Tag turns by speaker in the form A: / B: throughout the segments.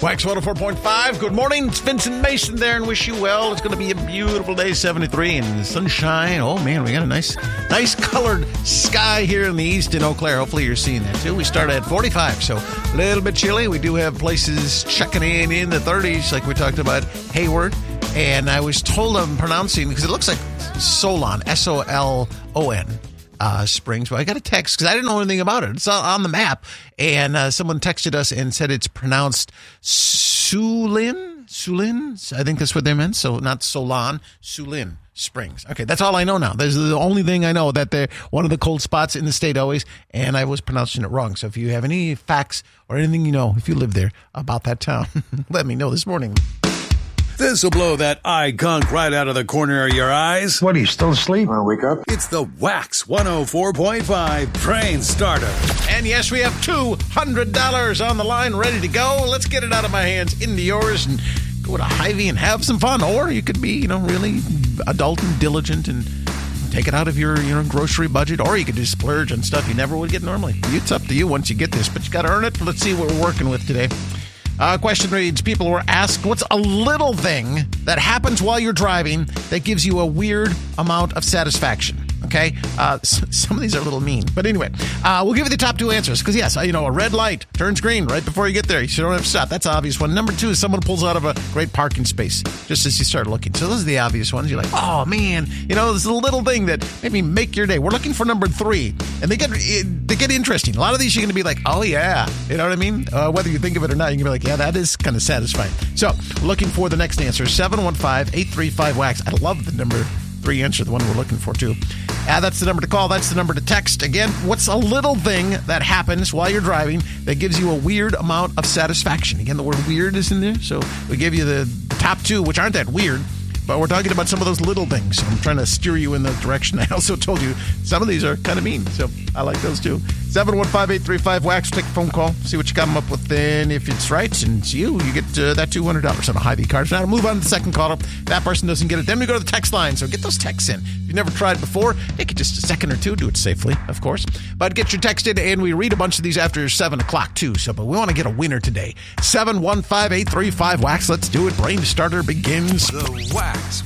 A: Wax 104.5. Good morning. It's Vincent Mason there and wish you well. It's going to be a beautiful day, 73 and sunshine. Oh, man, we got a nice colored sky here in the east in Eau Claire. Hopefully you're seeing that, too. We started at 45, so a little bit chilly. We do have places checking in the 30s, like we talked about Hayward. And I was told I'm pronouncing, because it looks like Solon, S-O-L-O-N. Springs. Well, I got a text because I didn't know anything about it. It's on the map. And someone texted us and said it's pronounced Sulin. I think that's what they meant. So not Solon, Sulin Springs. Okay, that's all I know now. That's the only thing I know, that they're one of the cold spots in the state always. And I was pronouncing it wrong. So if you have any facts or anything you know, if you live there, about that town, let me know this morning.
B: This'll blow that eye gunk right out of the corner of your eyes.
C: What, are you still asleep?
D: Want to wake up?
B: It's the Wax 104.5 Train Starter.
A: And yes, we have $200 on the line ready to go. Let's get it out of my hands into yours and go to Hy-Vee and have some fun. Or you could be, really adult and diligent and take it out of your grocery budget. Or you could just splurge on stuff you never would get normally. It's up to you once you get this, but you got to earn it. Let's see what we're working with today. Question reads, people were asked, what's a little thing that happens while you're driving that gives you a weird amount of satisfaction? Okay? Some of these are a little mean. But anyway, we'll give you the top two answers. Because, yes, a red light turns green right before you get there. You don't have to stop. That's an obvious one. Number two is someone pulls out of a great parking space just as you start looking. So those are the obvious ones. You're like, oh, man, this is a little thing that maybe make your day. We're looking for number three. And they get interesting. A lot of these you're going to be like, oh, yeah. You know what I mean? Whether you think of it or not, you're going to be like, yeah, that is kind of satisfying. So looking for the next answer, 715-835-WAX. I love the number three answer, the one we're looking for, too. That's the number to call. That's the number to text. Again, what's a little thing that happens while you're driving that gives you a weird amount of satisfaction? Again, the word weird is in there, so we gave you the top two, which aren't that weird, but we're talking about some of those little things. I'm trying to steer you in the direction. I also told you some of these are kind of mean, so I like those too. 715-835-WAX. Take a phone call, see what you come up with. Then if it's right and it's you get that $200 on a Hy-Vee card. So now move on to the second caller. If that person doesn't get it, then we go to the text line. So get those texts in. If you've never tried before, take it just a second or two. Do it safely, of course. But get your text in, and we read a bunch of these after 7 o'clock too. So, but we want to get a winner today. 715-835-WAX. Let's do it. Brain starter begins.
B: The Wax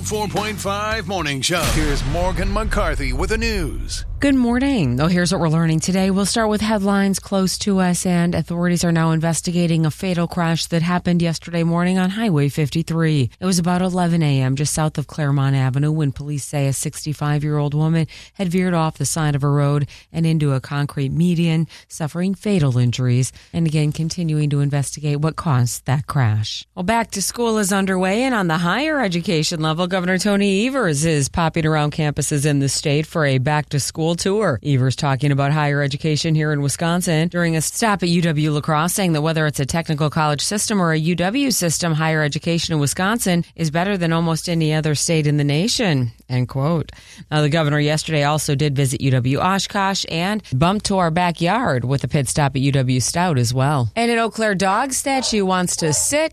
B: 104.5 Morning Show. Here's Morgan McCarthy with the news.
E: Good morning. Here's what we're learning today. We'll start with headlines close to us, and authorities are now investigating a fatal crash that happened yesterday morning on Highway 53. It was about 11 a.m. just south of Claremont Avenue when police say a 65-year-old woman had veered off the side of a road and into a concrete median, suffering fatal injuries, and again continuing to investigate what caused that crash. Well, back to school is underway, and on the higher education level, Governor Tony Evers is popping around campuses in the state for a back-to-school tour. Evers talking about higher education here in Wisconsin during a stop at UW La Crosse, saying that whether it's a technical college system or a UW system, higher education in Wisconsin is better than almost any other state in the nation, end quote. Now, the governor yesterday also did visit UW Oshkosh and bumped to our backyard with a pit stop at UW Stout as well. And an Eau Claire dog statue wants to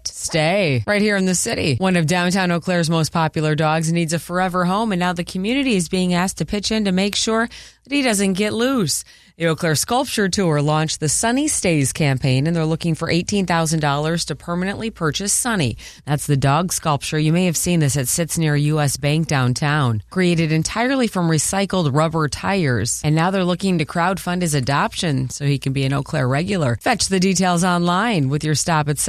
E: stay right here in the city. One of downtown Eau Claire's most popular dogs needs a forever home, and now the community is being asked to pitch in to make sure that he doesn't get loose. The Eau Claire Sculpture Tour launched the Sunny Stays campaign, and they're looking for $18,000 to permanently purchase Sunny. That's the dog sculpture. You may have seen this. It sits near U.S. Bank downtown. Created entirely from recycled rubber tires. And now they're looking to crowdfund his adoption so he can be an Eau Claire regular. Fetch the details online with your stop at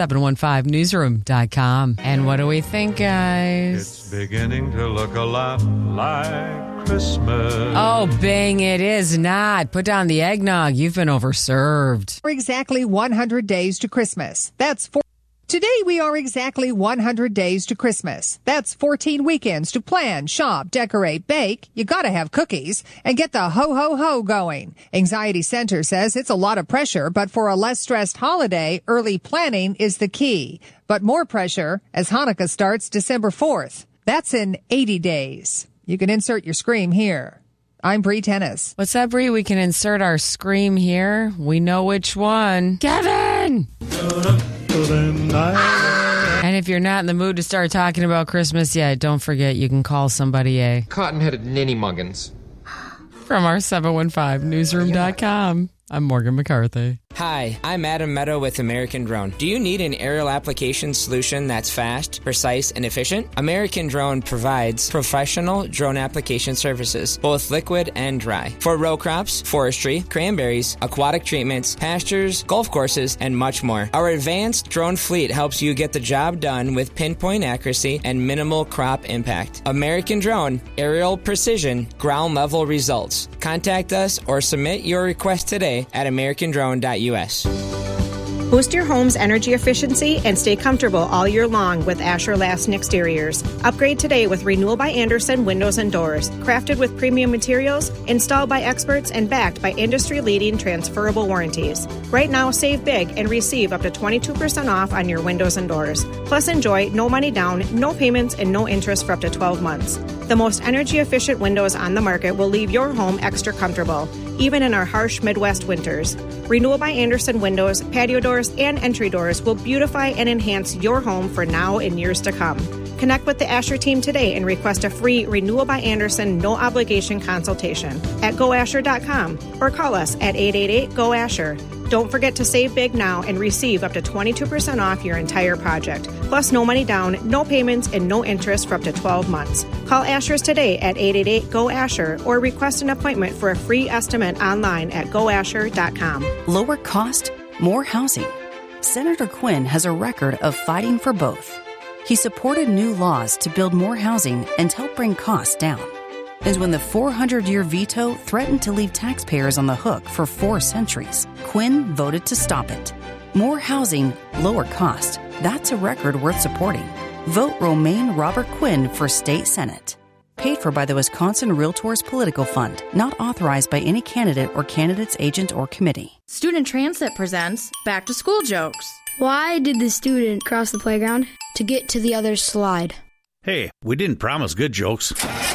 E: 715newsroom.com. And what do we think, guys?
F: It's beginning to look a lot like Christmas.
E: Oh, bang, it is not. Put down the eggnog. You've been overserved.
G: For exactly 100 days to Christmas. Today we are exactly 100 days to Christmas. That's 14 weekends to plan, shop, decorate, bake. You gotta have cookies and get the ho-ho-ho going. Anxiety Center says it's a lot of pressure, but for a less stressed holiday, early planning is the key. But more pressure as Hanukkah starts December 4th. That's in 80 days. You can insert your scream here. I'm Bree Tennis.
E: What's up, Bree? We can insert our scream here. We know which one. Kevin! And if you're not in the mood to start talking about Christmas yet, don't forget you can call somebody a
H: cotton-headed ninny muggins.
E: From our 715newsroom.com. I'm Morgan McCarthy.
C: Hi, I'm Adam Meadow with American Drone. Do you need an aerial application solution that's fast, precise, and efficient? American Drone provides professional drone application services, both liquid and dry, for row crops, forestry, cranberries, aquatic treatments, pastures, golf courses, and much more. Our advanced drone fleet helps you get the job done with pinpoint accuracy and minimal crop impact. American Drone, aerial precision, ground level results. Contact us or submit your request today at americandrone.us.
D: Boost your home's energy efficiency and stay comfortable all year long with Asher Lasting Exteriors. Upgrade today with Renewal by Andersen windows and doors. Crafted with premium materials, installed by experts, and backed by industry-leading transferable warranties. Right now, save big and receive up to 22% off on your windows and doors. Plus, enjoy no money down, no payments, and no interest for up to 12 months. The most energy-efficient windows on the market will leave your home extra comfortable, even in our harsh Midwest winters. Renewal by Andersen windows, patio doors, and entry doors will beautify and enhance your home for now and years to come. Connect with the Asher team today and request a free Renewal by Andersen no-obligation consultation at goasher.com or call us at 888-GO-ASHER. Don't forget to save big now and receive up to 22% off your entire project. Plus, no money down, no payments, and no interest for up to 12 months. Call Asher's today at 888-GO-ASHER or request an appointment for a free estimate online at goasher.com.
H: Lower cost, more housing. Senator Quinn has a record of fighting for both. He supported new laws to build more housing and help bring costs down. And when the 400-year veto threatened to leave taxpayers on the hook for 4 centuries, Quinn voted to stop it. More housing, lower cost. That's a record worth supporting. Vote Romaine Robert Quinn for State Senate. Paid for by the Wisconsin Realtors Political Fund. Not authorized by any candidate or candidate's agent or committee.
I: Student Transit presents Back to School Jokes.
J: Why did the student cross the playground? To get to the other slide.
K: Hey, we didn't promise good jokes.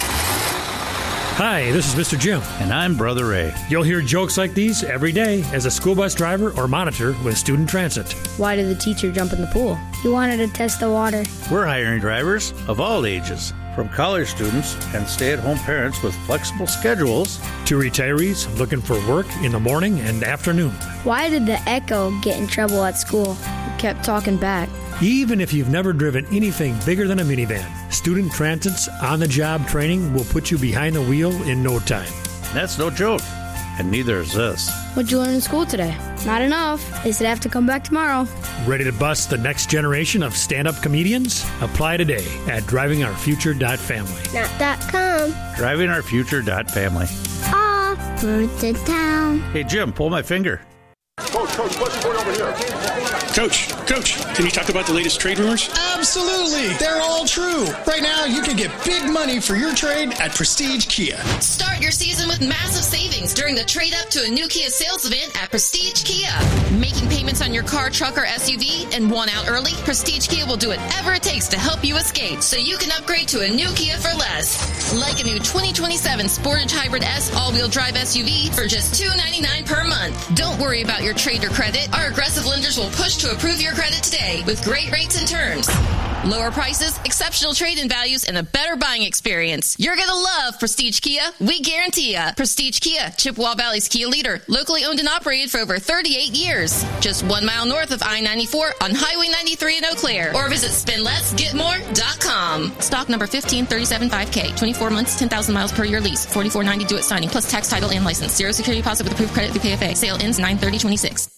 L: Hi, this is Mr. Jim.
K: And I'm Brother Ray.
L: You'll hear jokes like these every day as a school bus driver or monitor with Student Transit.
J: Why did the teacher jump in the pool? He wanted to test the water.
K: We're hiring drivers of all ages, from college students and stay-at-home parents with flexible schedules
L: to retirees looking for work in the morning and afternoon.
J: Why did the Echo get in trouble at school? He kept talking back.
L: Even if you've never driven anything bigger than a minivan, Student Transit's on-the-job training will put you behind the wheel in no time.
K: That's no joke, and neither is this.
J: What'd you learn in school today? Not enough. They said I have to come back tomorrow.
L: Ready to bust the next generation of stand-up comedians? Apply today at drivingourfuture.family.
J: Not .com.
K: Drivingourfuture.family.
J: Off road to town.
K: Hey, Jim, pull my finger.
M: Coach, what's going over here?
N: Coach, can you talk about the latest trade rumors?
O: Absolutely. They're all true. Right now, you can get big money for your trade at Prestige Kia.
P: Start your season with massive savings during the trade up to a new Kia sales event at Prestige Kia. Making payments on your car, truck, or SUV and want out early? Prestige Kia will do whatever it takes to help you escape so you can upgrade to a new Kia for less. Like a new 2027 Sportage Hybrid S all-wheel drive SUV for just $299 per month. Don't worry about your trade or credit. Our aggressive lenders will push to approve your credit today with great rates and terms. Lower prices, exceptional trade-in values, and a better buying experience. You're going to love Prestige Kia. We guarantee ya. Prestige Kia, Chippewa Valley's Kia leader. Locally owned and operated for over 38 years. Just 1 mile north of I-94 on Highway 93 in Eau Claire. Or visit spendlessgetmore.com. Stock number 15375K. 24 months, 10,000 miles per year lease. $44.90 due at signing, plus tax, title, and license. Zero security deposit with approved credit through PFA. Sale ends 9/30/26.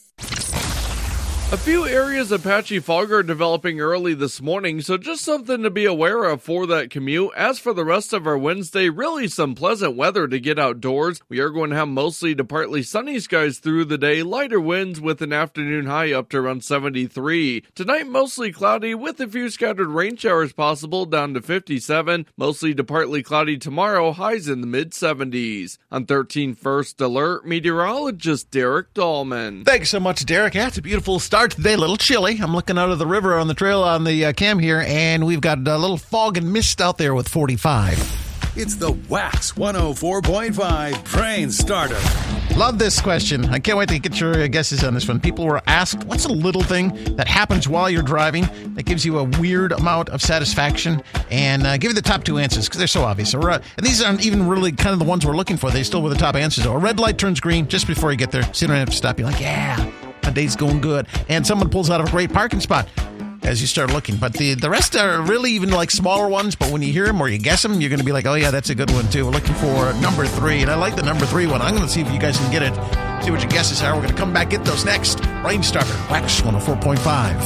Q: A few areas of patchy fog are developing early this morning, so just something to be aware of for that commute. As for the rest of our Wednesday, really some pleasant weather to get outdoors. We are going to have mostly to partly sunny skies through the day, lighter winds with an afternoon high up to around 73. Tonight, mostly cloudy with a few scattered rain showers possible, down to 57. Mostly to partly cloudy tomorrow, highs in the mid-70s. On 13 First Alert, meteorologist Derek Dahlman.
A: Thanks so much, Derek. Yeah, it's a beautiful start today, a little chilly. I'm looking out of the river on the trail on the cam here, and we've got a little fog and mist out there with 45.
B: It's the Wax 104.5 Train Starter.
A: Love this question. I can't wait to get your guesses on this one. People were asked, what's a little thing that happens while you're driving that gives you a weird amount of satisfaction? And give you the top 2 answers because they're so obvious. And these aren't even really kind of the ones we're looking for. They still were the top answers. A red light turns green just before you get there, so you don't have to stop. You're like, yeah. A day's going good. And someone pulls out of a great parking spot as you start looking. But the rest are really even like smaller ones, but when you hear them or you guess them, you're going to be like, oh, yeah, that's a good one, too. We're looking for number 3, and I like the number 3 one. I'm going to see if you guys can get it, see what your guesses are. We're going to come back, get those next. Rain Starter, Wax 104.5.